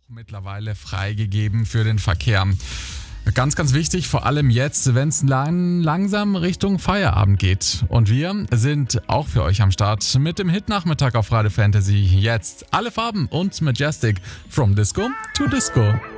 Mittlerweile freigegeben für den Verkehr. Ganz, ganz wichtig, vor allem jetzt, wenn es langsam Richtung Feierabend geht. Und wir sind auch für euch am Start mit dem Hit-Nachmittag auf Radio Fantasy. Jetzt alle Farben und Majestic. From Disco to Disco.